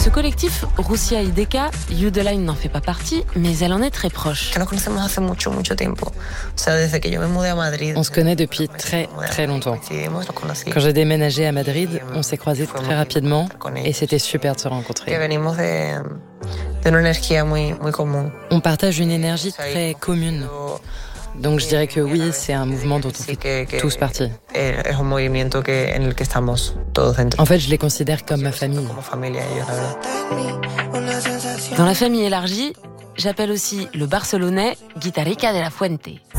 ce collectif, Rusia y Deka, Yudeline n'en fait pas partie, mais elle en est très proche. On se connaît depuis très très longtemps. Quand j'ai déménagé à Madrid, on s'est croisés très rapidement et c'était super de se rencontrer. On partage une énergie très commune. Donc je dirais que oui, c'est un mouvement dont on fait tous partie. En fait, je les considère comme ma famille. Dans la famille élargie, j'appelle aussi le Barcelonais Guitarrica de la Fuente.